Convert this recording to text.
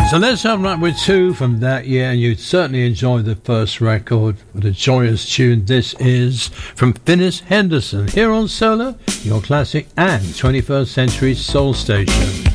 So let's open up with two from that year, and you'd certainly enjoy the first record. What a joyous tune this is from Finis Henderson here on Solar, your classic and 21st century soul station.